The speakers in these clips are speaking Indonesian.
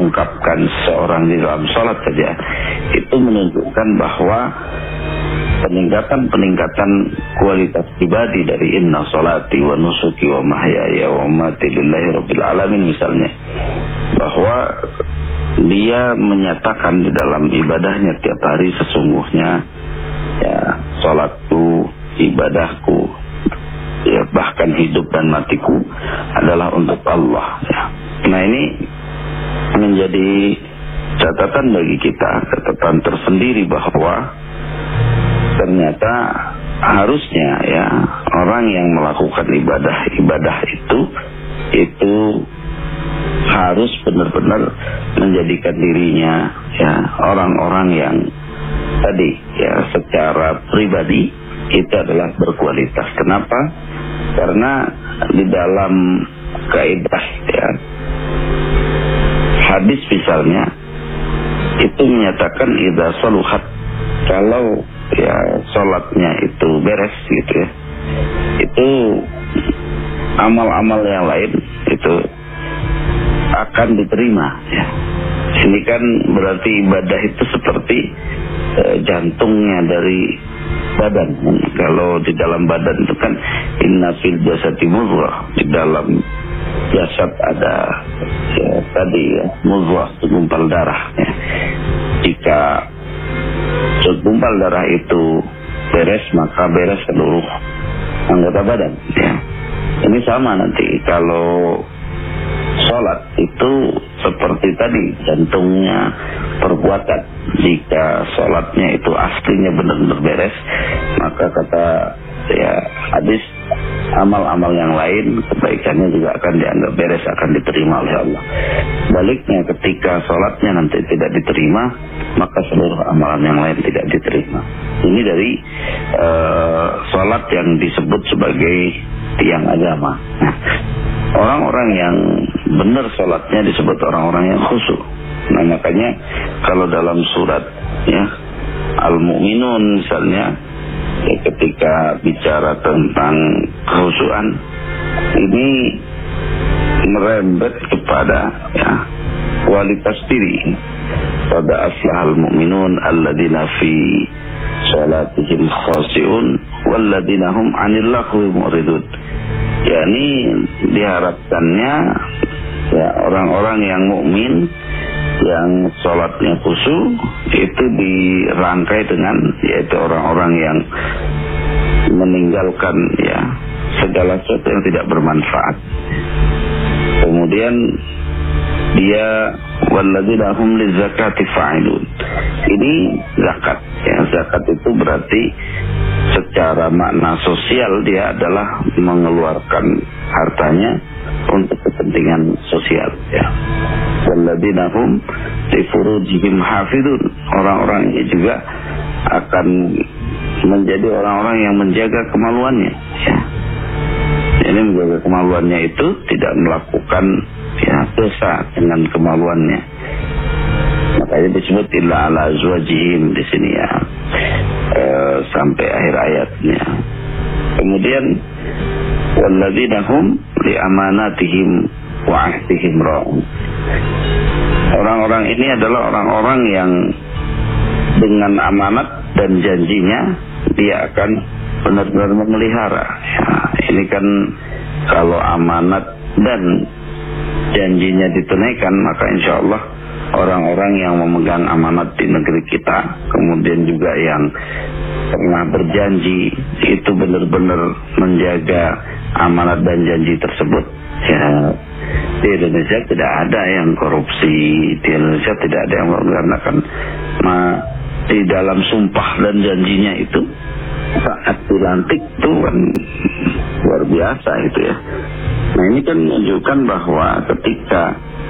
diungkapkan seorang di dalam sholat saja, itu menunjukkan bahwa peningkatan kualitas pribadi dari inna sholati wa nusuki wa mahyaya wa mamati lillahi rabbil alamin misalnya, bahwa dia menyatakan di dalam ibadahnya tiap hari sesungguhnya ya sholatku, ibadahku, ya bahkan hidup dan matiku adalah untuk Allah ya. Nah, ini menjadi catatan bagi kita, catatan tersendiri bahwa ternyata harusnya ya orang yang melakukan ibadah itu harus benar-benar menjadikan dirinya ya orang-orang yang tadi ya secara pribadi itu adalah berkualitas. Kenapa? Karena di dalam kaidah ya hadis misalnya itu menyatakan idza saluhat, kalau ya sholatnya itu beres gitu ya, itu amal-amal yang lain itu akan diterima ya. Ini kan berarti ibadah itu seperti jantungnya dari badan. Kalau di dalam badan itu kan inna fil jasadi mudghah, di dalam jasad ada ya, tadi ya mudghah, segumpal darah ya. Jika segumpal darah itu beres, maka beres seluruh anggota badan ya. Ini sama nanti kalau sholat itu seperti tadi jantungnya perbuatan. Jika sholatnya itu aslinya benar-benar beres, maka kata ya hadis amal-amal yang lain kebaikannya juga akan dianggap beres, akan diterima oleh Allah. Baliknya ketika sholatnya nanti tidak diterima, maka seluruh amalan yang lain tidak diterima. Ini dari sholat yang disebut sebagai tiang agama. Nah, orang-orang yang benar sholatnya disebut orang-orang yang khusyuk. Nah, makanya kalau dalam surat ya Al-Mu'minun misalnya ya, ketika bicara tentang kekhusyuan ini merembet kepada ya kualitas diri. Pada aflahal mu'minun alladzina fi sholatihim khashi'un walladzina hum 'anil lahwi mu'ridun. Yani diharapkannya ya orang-orang yang mukmin yang sholatnya khusyuk itu dirangkai dengan yaitu orang-orang yang meninggalkan ya segala sesuatu yang tidak bermanfaat. Kemudian dia walladzina hum lizakati fa'ilun. Ini zakat ya. Zakat itu berarti secara makna sosial dia adalah mengeluarkan hartanya untuk kepentingan sosial ya. Walladzina hum li furujihim hafidun. Orang-orang ini juga akan menjadi orang-orang yang menjaga kemaluannya ya. Ini menjaga kemaluannya itu tidak melakukan ya dosa dengan kemaluannya. Makanya disebut illa ala azwajihim di sini ya. Sampai akhir ayatnya. Kemudian walladzina hum li amanatihim wa ahdihim ra'un. Orang-orang ini adalah orang-orang yang dengan amanat dan janjinya dia akan benar-benar memelihara ya. Ini kan kalau amanat dan janjinya ditunaikan, maka insya Allah orang-orang yang memegang amanat di negeri kita, kemudian juga yang pernah berjanji itu benar-benar menjaga amanat dan janji tersebut ya. Di Indonesia tidak ada yang korupsi, di Indonesia tidak ada yang menggunakan di dalam sumpah dan janjinya itu saat dilantik itu kan luar biasa itu ya. Nah, ini kan menunjukkan bahwa ketika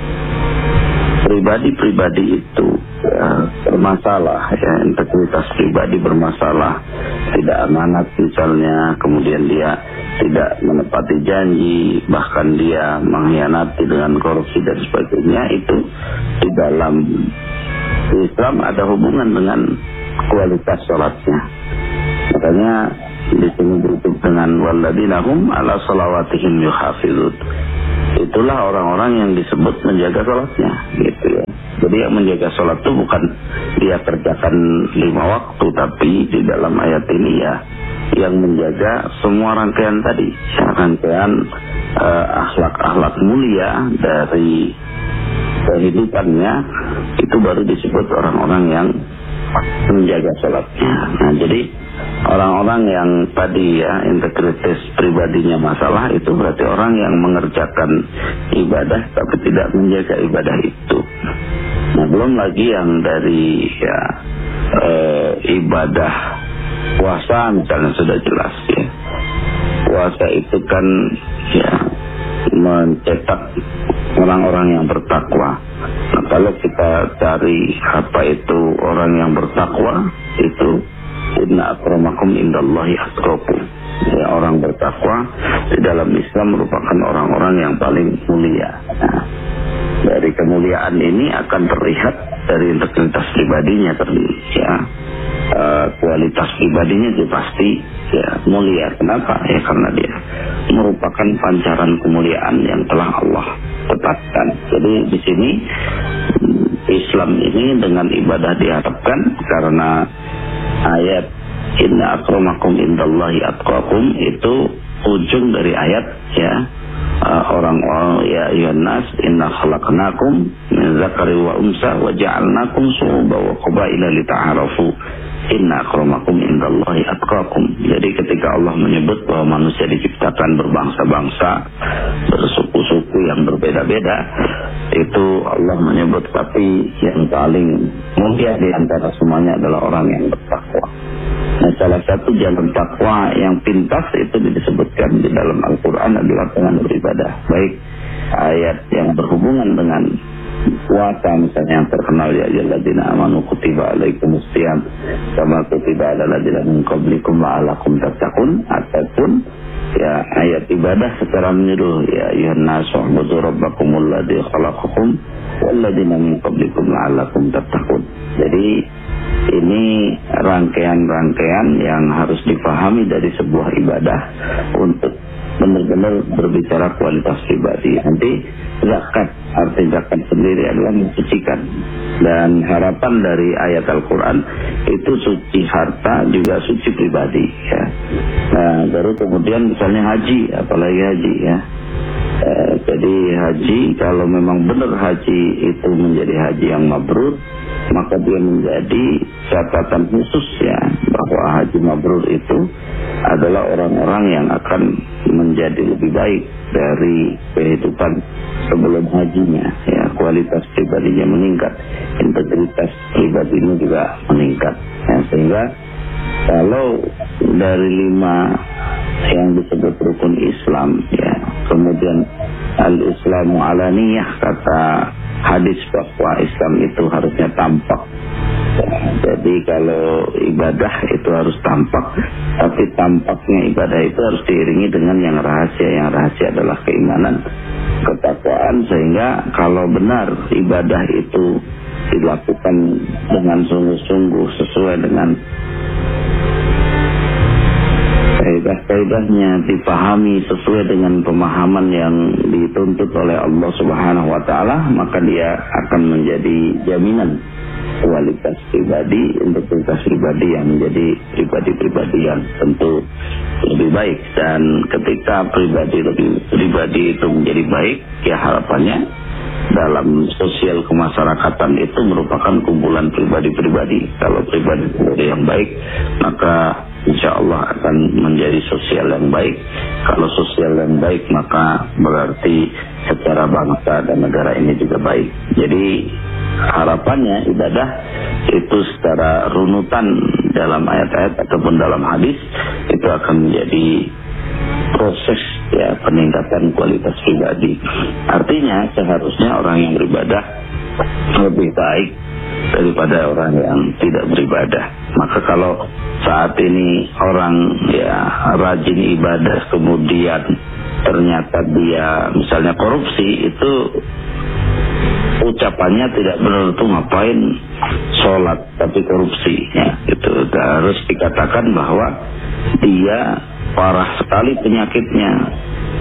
pribadi-pribadi itu ya, bermasalah ya, integritas pribadi bermasalah, tidak amanat misalnya, kemudian dia tidak menepati janji, bahkan dia mengkhianati dengan korupsi dan sebagainya, itu di dalam Islam ada hubungan dengan kualitas sholatnya. Makanya di sini ditutup dengan walladzina hum ala shalawatihim yuhafizun. Itulah orang-orang yang disebut menjaga sholatnya gitu ya. Jadi yang menjaga sholat itu bukan dia kerjakan 5 waktu, tapi di dalam ayat ini ya yang menjaga semua rangkaian tadi, rangkaian akhlak-akhlak mulia dari kehidupannya, itu baru disebut orang-orang yang menjaga sholatnya. Nah, jadi orang-orang yang tadi ya integritas pribadinya masalah, itu berarti orang yang mengerjakan ibadah tapi tidak menjaga ibadah itu. Nah, belum lagi yang dari ya ibadah puasa misalnya sudah jelas ya. Puasa itu kan ya mencetak orang-orang yang bertakwa. Nah, kalau kita cari apa itu orang yang bertakwa, itu inna akramakum indallahi atqakum. Ya, orang bertakwa di dalam Islam merupakan orang-orang yang paling mulia. Nah, dari kemuliaan ini akan terlihat dari integritas pribadinya terdiri ya. Kualitas pribadinya itu pasti ya mulia. Kenapa? Ya karena dia merupakan pancaran kemuliaan yang telah Allah tetapkan. Jadi di sini Islam ini dengan ibadah dihadapkan karena ayat inna akramakum indallahi atqakum itu ujung dari ayat ya. Orang-orang ya ayyuhan nas inna khalaqnakum min dzakari wa unsa wa ja'alnakum syu'uban wa qabaila lita'arafu inna akramakum indallahi atqakum. Jadi ketika Allah menyebut bahwa manusia diciptakan berbangsa-bangsa, bersuku-suku yang berbeda-beda, itu Allah menyebut tapi yang paling mulia di antara semuanya adalah orang yang bertakwa. Nah, salah satu jalan takwa yang pintas itu disebutkan di dalam Al-Quran adalah dengan beribadah. Baik ayat yang berhubungan dengan puasa misalnya yang terkenal ya ayyuhalladzina amanu kutiba alaikumusiyam kama kutiba alal ladzina min qablikum la'allakum tattaqun, ataupun ya ayat ibadah secara menyeluruh ya ayyuhan nasu u'budu rabbakumul ladzi khalaqakum wal ladzina min qablikum la'allakum tattaqun. Jadi ini rangkaian-rangkaian yang harus dipahami dari sebuah ibadah untuk benar-benar berbicara kualitas pribadi. Nanti zakat, arti zakat sendiri adalah mensucikan. Dan harapan dari ayat Al-Quran itu suci harta juga suci pribadi ya. Nah, baru kemudian misalnya haji, apalagi haji ya. Jadi haji, kalau memang benar haji itu menjadi haji yang mabrur, maka dia menjadi catatan khusus ya, bahwa haji mabrur itu adalah orang-orang yang akan menjadi lebih baik dari kehidupan sebelum hajinya ya. Kualitas pribadinya meningkat, integritas pribadinya juga meningkat ya. Sehingga kalau dari 5 yang disebut rukun Islam ya, kemudian al-islamu alaniyah, kata hadis bahwa Islam itu harusnya tampak. Jadi kalau ibadah itu harus tampak, tapi tampaknya ibadah itu harus diiringi dengan yang rahasia. Yang rahasia adalah keimanan, ketakwaan. Sehingga kalau benar ibadah itu dilakukan dengan sungguh-sungguh sesuai dengan kaidah-kaidahnya, dipahami sesuai dengan pemahaman yang dituntut oleh Allah Subhanahu wa taala, maka dia akan menjadi jaminan kualitas pribadi, integritas pribadi yang menjadi pribadi-pribadi yang tentu lebih baik. Dan ketika pribadi itu menjadi baik, ya harapannya dalam sosial kemasyarakatan itu merupakan kumpulan pribadi-pribadi. Kalau pribadi yang baik, maka insya Allah akan menjadi sosial yang baik. Kalau sosial yang baik, maka berarti secara bangsa dan negara ini juga baik. Jadi harapannya ibadah itu secara runutan dalam ayat-ayat ataupun dalam hadis itu akan menjadi proses ya peningkatan kualitas pribadi. Artinya seharusnya orang yang beribadah lebih baik daripada orang yang tidak beribadah. Maka kalau saat ini orang ya rajin ibadah kemudian ternyata dia misalnya korupsi, itu ucapannya tidak benar, tuh ngapain sholat tapi korupsi ya. Itu harus dikatakan bahwa dia parah sekali penyakitnya,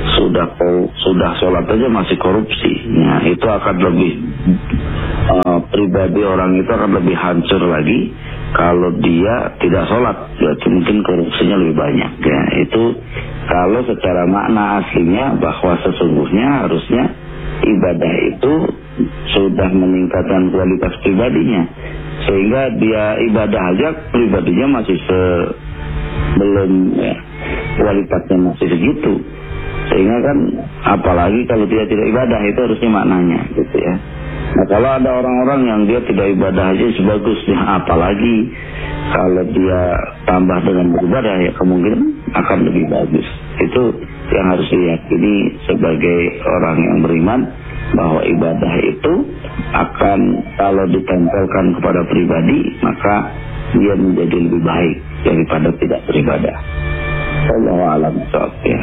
sudah sholat aja masih korupsi. Nah, itu akan lebih pribadi orang itu akan lebih hancur lagi kalau dia tidak sholat. Berarti mungkin korupsinya lebih banyak ya. Itu kalau secara makna aslinya bahwa sesungguhnya harusnya ibadah itu sudah meningkatkan kualitas pribadinya, sehingga dia ibadah aja pribadinya masih belum ya, kualitasnya masih segitu, sehingga kan apalagi kalau dia tidak ibadah, itu harusnya maknanya gitu ya. Nah kalau ada orang-orang yang dia tidak ibadah aja sebagusnya, apalagi kalau dia tambah dengan beribadah, ya kemungkinan akan lebih bagus. Itu yang harus diyakini sebagai orang yang beriman, bahwa ibadah itu akan kalau ditempelkan kepada pribadi, maka dia menjadi lebih baik daripada tidak beribadah. Wallahu a'lam bishawab ya.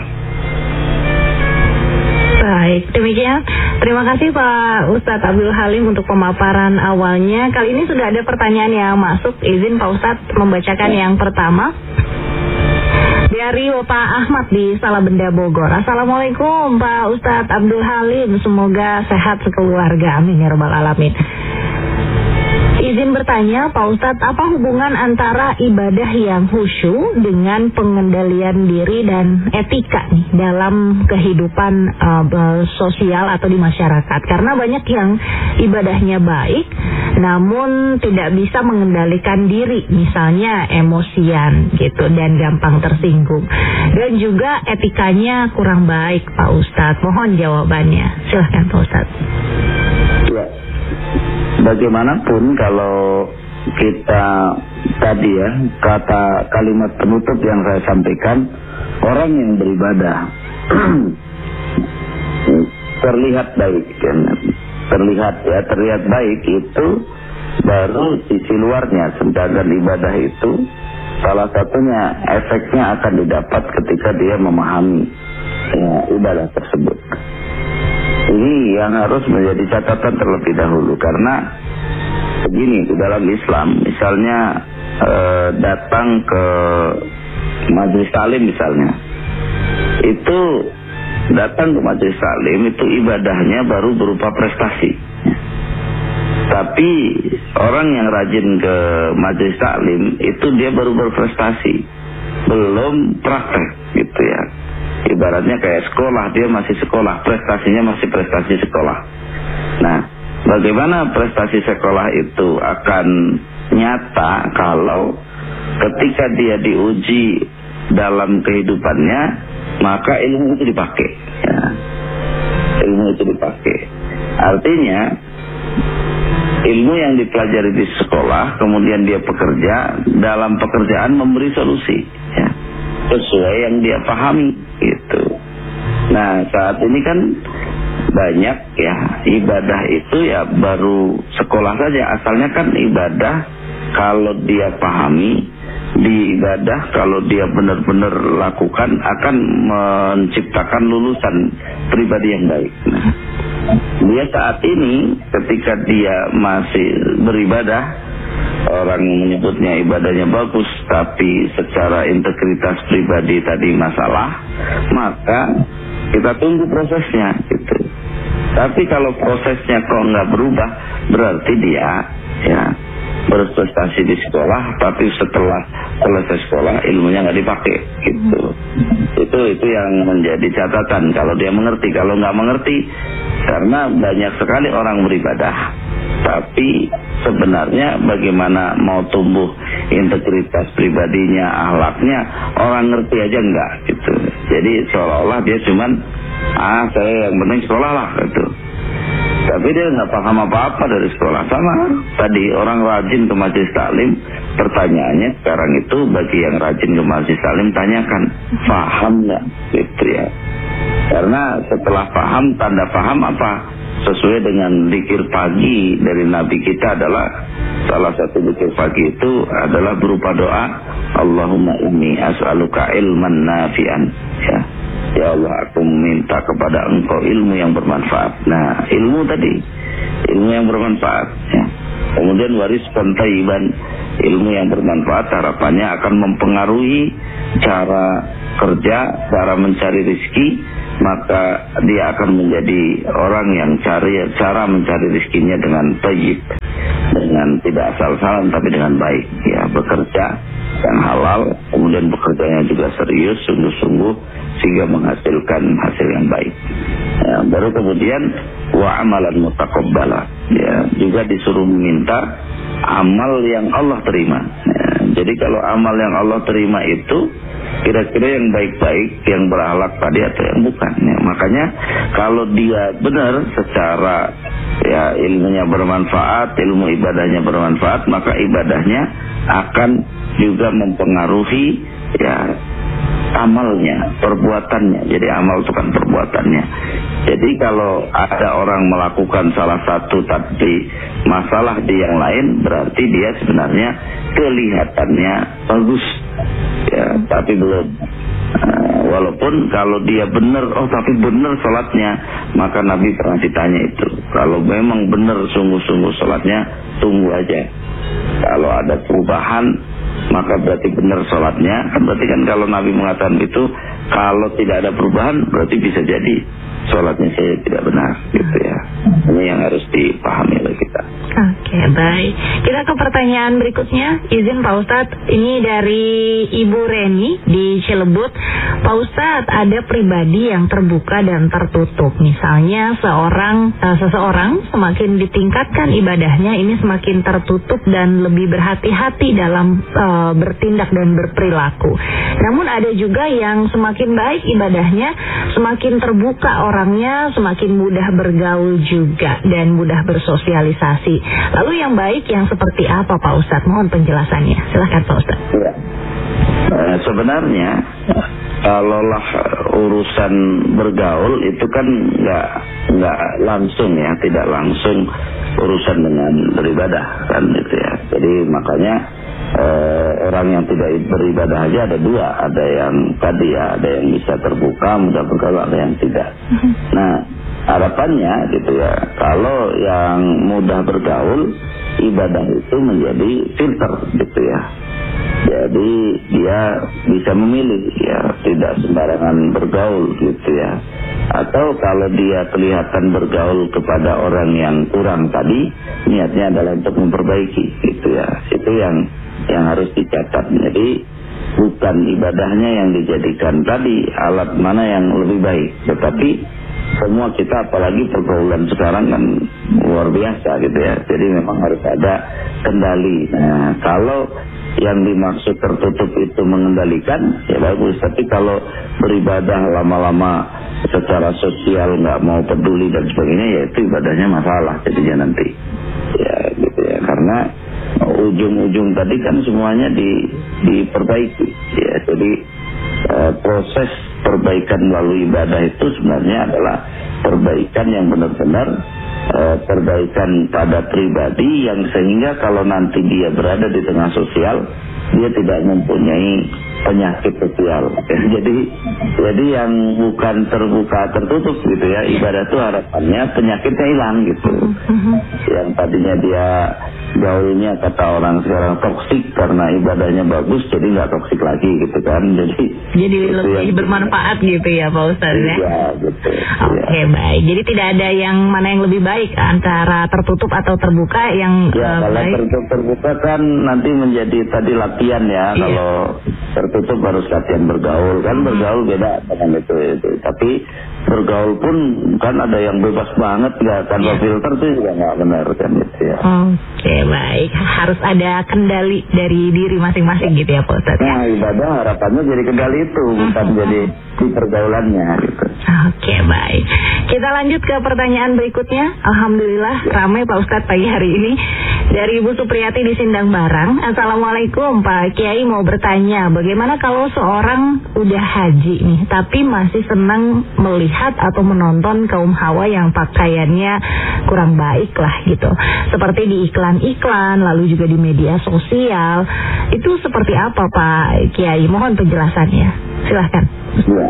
Baik, demikian. Terima kasih Pak Ustadz Abdul Halim untuk pemaparan awalnya. Kali ini sudah ada pertanyaan yang masuk. Izin Pak Ustadz membacakan yang pertama. Dari Bapak Ahmad di Salabenda Bogor. Assalamualaikum Pak Ustadz Abdul Halim. Semoga sehat sekeluarga. Amin ya rabbal alamin. Izin bertanya Pak Ustadz, apa hubungan antara ibadah yang khusyuk dengan pengendalian diri dan etika nih dalam kehidupan sosial atau di masyarakat? Karena banyak yang ibadahnya baik namun tidak bisa mengendalikan diri, misalnya emosian gitu dan gampang tersinggung, dan juga etikanya kurang baik Pak Ustadz. Mohon jawabannya. Silahkan Pak Ustadz. Ya. Bagaimanapun kalau kita tadi ya, kata kalimat penutup yang saya sampaikan, orang yang beribadah terlihat baik kan? terlihat baik itu baru sisi luarnya. Sedangkan ibadah itu salah satunya efeknya akan didapat ketika dia memahami ibadah tersebut. Ini yang harus menjadi catatan terlebih dahulu, karena begini, di dalam Islam misalnya datang ke majelis taklim misalnya, itu datang ke majelis taklim itu ibadahnya baru berupa prestasi. Tapi orang yang rajin ke majelis taklim itu dia baru berprestasi, belum praktek gitu ya. Ibaratnya kayak sekolah, dia masih sekolah, prestasinya masih prestasi sekolah. Nah, bagaimana prestasi sekolah itu akan nyata kalau ketika dia diuji dalam kehidupannya, maka ilmu itu dipakai ya. Ilmu itu dipakai. Artinya ilmu yang dipelajari di sekolah, kemudian dia bekerja, dalam pekerjaan memberi solusi ya, sesuai yang dia pahami gitu. Nah saat ini kan banyak ya, ibadah itu ya baru sekolah saja. Asalnya kan ibadah kalau dia pahami, di ibadah kalau dia benar-benar lakukan akan menciptakan lulusan pribadi yang baik. Nah, dia saat ini ketika dia masih beribadah, orang menyebutnya ibadahnya bagus, tapi secara integritas pribadi tadi masalah, maka kita tunggu prosesnya gitu. Tapi kalau prosesnya kok nggak berubah, berarti dia ya berprestasi di sekolah, tapi setelah selesai sekolah ilmunya nggak dipakai gitu. Itu yang menjadi catatan kalau dia mengerti. Kalau nggak mengerti, karena banyak sekali orang beribadah, tapi sebenarnya bagaimana mau tumbuh integritas pribadinya, akhlaknya, orang ngerti aja enggak gitu. Jadi seolah-olah dia cuman saya yang penting sekolah lah gitu. Tapi dia nggak paham apa-apa dari sekolah. Sama tadi orang rajin ke majelis taklim, pertanyaannya sekarang itu bagi yang rajin ke majelis taklim, tanyakan paham nggak gitu ya. Karena setelah paham, tanda paham apa? Sesuai dengan zikir pagi dari Nabi kita adalah, salah satu zikir pagi itu adalah berupa doa, Allahumma inni as'aluka ilman nafi'an ya. Ya Allah, aku meminta kepada Engkau ilmu yang bermanfaat. Nah, ilmu tadi, ilmu yang bermanfaat ya. Kemudian warizqan thayyiban, ilmu yang bermanfaat harapannya akan mempengaruhi cara kerja, cara mencari rezeki, maka dia akan menjadi orang yang cara mencari rezekinya dengan thayyib. dengan tidak asal-asalan tapi dengan baik, ya, bekerja yang halal, kemudian bekerjanya juga serius, sungguh-sungguh, sehingga menghasilkan hasil yang baik. Ya, baru kemudian wa amalan mutaqabbala, ya, juga disuruh meminta amal yang Allah terima. Ya, jadi kalau amal yang Allah terima itu kira-kira yang baik-baik, yang berakhlak tadi atau yang bukan. Ya, makanya kalau dia benar secara ya ilmunya bermanfaat, ilmu ibadahnya bermanfaat, maka ibadahnya akan juga mempengaruhi ya amalnya, perbuatannya. Jadi amal itu kan perbuatannya. Jadi kalau ada orang melakukan salah satu tapi masalah di yang lain, berarti dia sebenarnya kelihatannya bagus, ya, tapi belum. Walaupun kalau dia benar, oh tapi benar sholatnya, maka Nabi pernah ditanya itu. Kalau memang benar sungguh-sungguh sholatnya, tunggu aja. Kalau ada perubahan, maka berarti benar sholatnya. Berarti kan kalau Nabi mengatakan itu, kalau tidak ada perubahan, berarti bisa jadi sholatnya saya tidak benar, gitu ya. Ini yang harus dipahami oleh kita. Oke, baik. Kita ke pertanyaan berikutnya. Izin Pak Ustadz, ini dari Ibu Reni di Cilebut. Pak Ustadz, ada pribadi yang terbuka dan tertutup. Misalnya seseorang semakin ditingkatkan ibadahnya, ini semakin tertutup dan lebih berhati-hati dalam bertindak dan berperilaku. Namun ada juga yang semakin baik ibadahnya, semakin terbuka orangnya, semakin mudah bergaul juga dan mudah bersosialisasi. Lalu yang baik yang seperti apa Pak Ustadz? Mohon penjelasannya. Silahkan Pak Ustadz. Ya. Sebenarnya kalaulah urusan bergaul itu kan nggak langsung ya, tidak langsung urusan dengan beribadah kan gitu ya. Jadi makanya orang yang tidak beribadah aja ada dua, ada yang tadi ya, ada yang bisa terbuka mudah bergaul, ada yang tidak. Nah, harapannya gitu ya, kalau yang mudah bergaul, ibadah itu menjadi filter gitu ya. Jadi dia bisa memilih ya, tidak sembarangan bergaul gitu ya. Atau kalau dia kelihatan bergaul kepada orang yang kurang tadi, niatnya adalah untuk memperbaiki gitu ya. Itu yang harus dicatat. Jadi bukan ibadahnya yang dijadikan tadi alat mana yang lebih baik, tetapi semua kita, apalagi pergaulan sekarang kan luar biasa gitu ya. Jadi memang harus ada kendali. Nah, kalau yang dimaksud tertutup itu mengendalikan, ya bagus. Tapi kalau beribadah lama-lama secara sosial nggak mau peduli dan sebagainya, ya itu ibadahnya masalah jadinya nanti. Ya gitu ya. Karena ujung-ujung tadi kan semuanya diperbaiki. Ya, jadi proses perbaikan melalui ibadah itu sebenarnya adalah perbaikan yang benar-benar perbaikan pada pribadi, yang sehingga kalau nanti dia berada di tengah sosial, dia tidak mempunyai penyakit sosial. Jadi yang bukan terbuka tertutup gitu ya, ibadah itu harapannya penyakitnya hilang gitu. Yang tadinya dia gaulnya kata orang sekarang toksik karena ibadahnya bagus, jadi nggak toksik lagi gitu kan. Jadi lebih bermanfaat gitu ya Pak Ustadz ya. Iya gitu. Oke, baik. Jadi tidak ada yang mana yang lebih baik antara tertutup atau terbuka yang kalau baik. Terbuka kan nanti menjadi tadi latihan ya. Iya. Kalau tertutup harus latihan bergaul kan. Bergaul beda dengan itu. Tapi bergaul pun kan ada yang bebas banget nggak tanpa filter tuh juga nggak benar kan gitu ya. Oke, baik. Harus ada kendali dari diri masing-masing gitu ya Pak Ustadz. Nah, ibadah harapannya jadi kendali itu, bukan jadi di pergaulannya gitu. Oke, baik. Kita lanjut ke pertanyaan berikutnya. Alhamdulillah ramai Pak Ustadz pagi hari ini. Dari Ibu Supriyati di Sindang Barang. Assalamualaikum Pak Kiai, mau bertanya, bagaimana kalau seorang udah haji nih, tapi masih senang melihat atau menonton kaum hawa yang pakaiannya kurang baik lah gitu, seperti di iklan-iklan, lalu juga di media sosial. Itu seperti apa Pak Kiai? Mohon penjelasannya. Silahkan. Ya,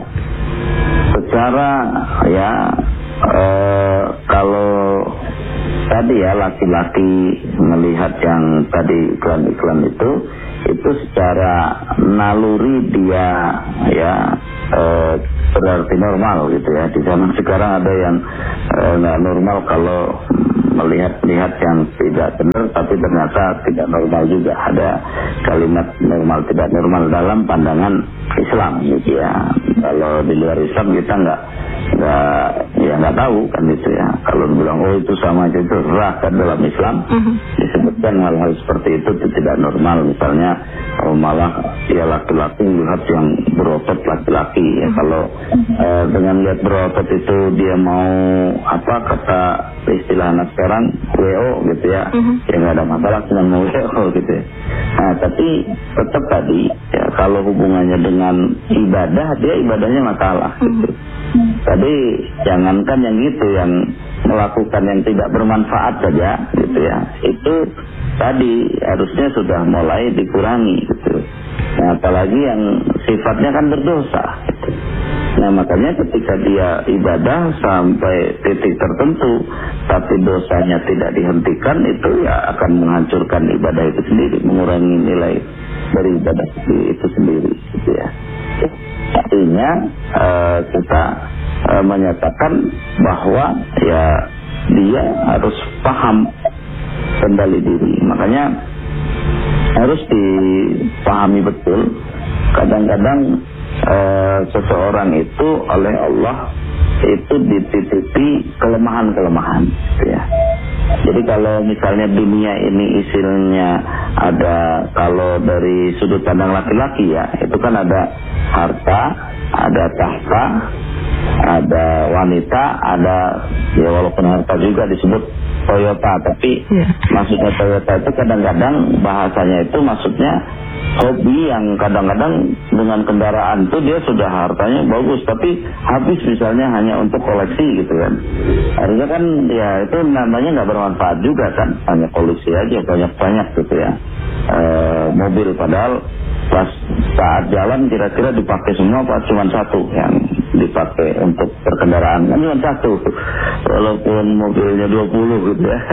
secara ya kalau tadi ya laki-laki melihat yang tadi iklan-iklan itu secara naluri dia ya berarti normal gitu ya. Di zaman sekarang ada yang nggak normal kalau melihat yang tidak benar, tapi ternyata tidak normal juga. Ada kalimat normal tidak normal dalam pandangan Islam gitu ya. Kalau di luar Islam kita nggak tahu kan itu ya. Kalau bilang oh itu sama aja, itu salah. Kan dalam Islam disebutkan hal-hal seperti itu tidak normal. Misalnya malah ya laki-laki lihat yang berotot laki-laki ya. Kalau dengan lihat berotot itu dia mau apa kata istilah anak sekarang WO gitu ya, ya nggak ada masalah, cuma mau WO gitu ya. Nah tapi tetap tadi ya, kalau hubungannya dengan ibadah, dia ibadahnya masalah gitu. Tadi jangankan yang gitu, yang melakukan yang tidak bermanfaat saja gitu ya, itu tadi harusnya sudah mulai dikurangi gitu. Nah apalagi yang sifatnya kan berdosa gitu. Nah makanya ketika dia ibadah sampai titik tertentu tapi dosanya tidak dihentikan, itu ya akan menghancurkan ibadah itu sendiri, mengurangi nilai dari ibadah itu sendiri gitu ya. Artinya kita menyatakan bahwa ya dia harus paham kendali diri. Makanya harus dipahami betul. Kadang-kadang seseorang itu oleh Allah itu dititipi kelemahan-kelemahan ya. Jadi kalau misalnya dunia ini isinya ada, kalau dari sudut pandang laki-laki ya, itu kan ada harta, ada tahta, ada wanita, ada ya walaupun harta juga disebut Toyota, tapi maksudnya Toyota itu kadang-kadang bahasanya itu maksudnya hobi yang kadang-kadang dengan kendaraan itu dia sudah hartanya bagus, tapi habis misalnya hanya untuk koleksi gitu kan. Harusnya kan ya itu namanya nggak bermanfaat juga kan, hanya koleksi aja banyak-banyak gitu ya. Mobil padahal pas saat jalan kira-kira dipakai semua apa cuma satu yang dipakai untuk berkendaraan, kan cuma satu walaupun mobilnya 20 gitu ya.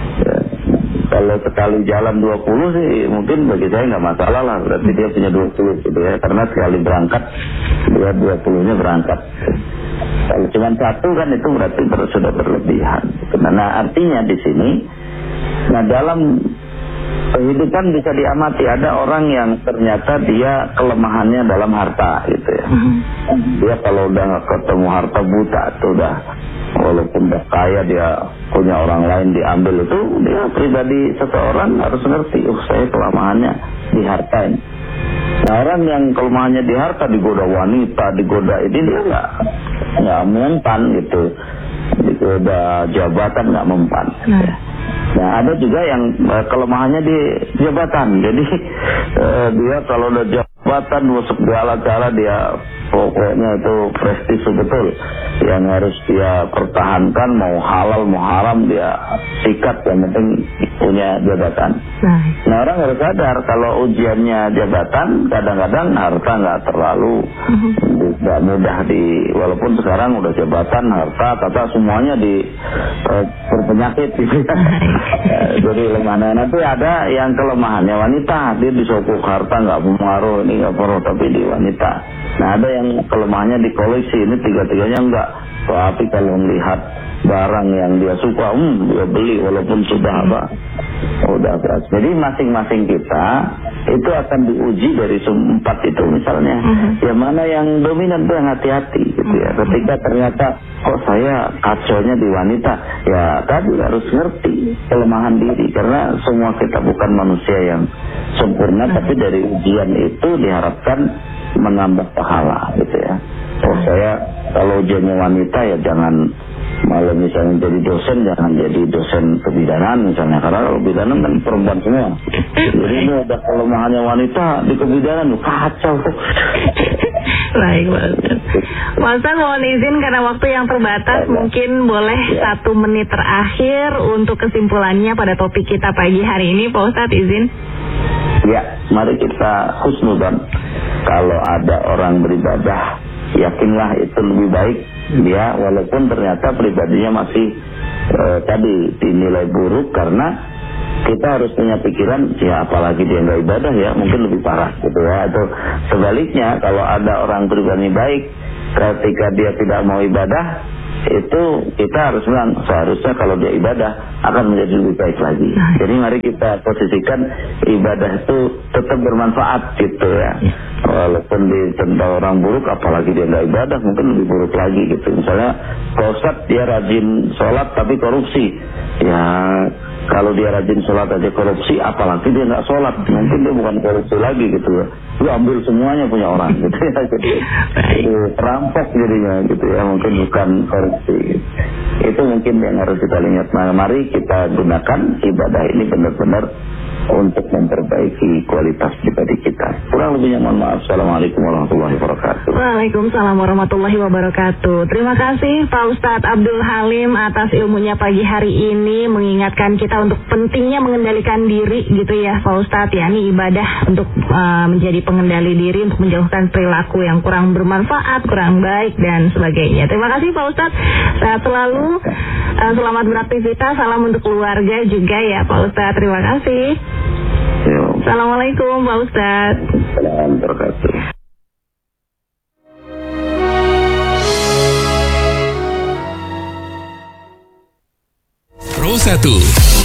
Kalau sekali jalan 20 sih mungkin bagi saya nggak masalah lah, berarti dia punya 20 gitu ya, karena sekali berangkat dia 20-nya berangkat. Kalau cuma satu kan itu berarti sudah berlebihan. Nah artinya di sini, nah dalam kehidupan bisa diamati ada orang yang ternyata dia kelemahannya dalam harta gitu ya. Dia kalau udah ketemu harta buta itu udah, walaupun udah kaya dia punya orang lain diambil, itu dia pribadi seseorang harus ngerti, saya kelemahannya di harta ini. Nah orang yang kelemahannya di harta, digoda wanita, digoda ini, dia nggak mempan gitu, digoda jabatan nggak mempan. Nah ada juga yang kelemahannya di jabatan, jadi dia kalau udah jabatan masuk segala cara dia pokoknya itu prestise betul yang harus dia pertahankan, mau halal mau haram dia sikat, yang penting punya jabatan. Nah orang harus sadar kalau ujiannya jabatan, kadang-kadang harta nggak terlalu nggak mudah walaupun sekarang udah jabatan, harta, tata semuanya berpenyakit gitu ya. Jadi lemah. Nanti ada yang kelemahannya wanita, dia disokok harta nggak pengaruh, ini nggak perlu, tapi di wanita. Nah ada yang kelemahannya di koleksi, ini tiga-tiganya enggak. Tapi kalau melihat barang yang dia suka, dia beli walaupun sudah udah berat. Jadi masing-masing kita itu akan diuji dari 4 itu misalnya. Yang mana yang dominan tuh yang hati-hati gitu ya. Ketika ternyata kok saya kacaunya di wanita, ya tadi harus ngerti kelemahan diri, karena semua kita bukan manusia yang sempurna, tapi dari ujian itu diharapkan menambah pahala gitu ya. Oh saya kalau ujiannya wanita ya jangan, malah misalnya jadi dosen jangan jadi dosen kebidanan misalnya, karena kalau kebidanan kan perempuan semua. Jadi ini ada kelemahannya wanita di kebidanan, kacau. Baik banget. Mas Ustaz mohon izin karena waktu yang terbatas, mungkin boleh 1 menit terakhir untuk kesimpulannya pada topik kita pagi hari ini, Pak Ustaz izin. Ya, mari kita husnudzon. Kalau ada orang beribadah, yakinlah itu lebih baik dia, walaupun ternyata pribadinya masih tadi dinilai buruk, karena kita harus punya pikiran, ya apalagi dia nggak ibadah ya mungkin lebih parah gitu ya. Atau sebaliknya kalau ada orang pribadi baik, ketika dia tidak mau ibadah, itu kita harus bilang seharusnya kalau dia ibadah akan menjadi lebih baik lagi. Jadi mari kita posisikan ibadah itu tetap bermanfaat gitu ya. Walaupun ditentang orang buruk, apalagi dia nggak ibadah mungkin lebih buruk lagi gitu. Misalnya Pak Ustadz dia rajin sholat tapi korupsi, ya kalau dia rajin sholat aja korupsi, apalagi dia nggak sholat, mungkin dia bukan korupsi lagi gitu ya. Dia ambil semuanya punya orang gitu ya. Jadi perampok jadinya gitu ya, mungkin bukan korupsi gitu. Itu mungkin yang harus kita lihat. Nah, mari kita gunakan ibadah ini benar-benar untuk memperbaiki kualitas pribadi kita. Kurang lebihnya mohon maaf. Assalamualaikum warahmatullahi wabarakatuh. Waalaikumsalam warahmatullahi wabarakatuh. Terima kasih Pak Ustadz Abdul Halim atas ilmunya pagi hari ini, mengingatkan kita untuk pentingnya mengendalikan diri gitu ya Pak Ustadz, ya ini ibadah untuk menjadi pengendali diri, untuk menjauhkan perilaku yang kurang bermanfaat, kurang baik dan sebagainya. Terima kasih Pak Ustadz, sehat selalu, selamat beraktivitas, salam untuk keluarga juga ya Pak Ustadz. Terima kasih. Assalamualaikum Pak Ustadz. Assalamualaikum warahmatullahi wabarakatuh. Pro 1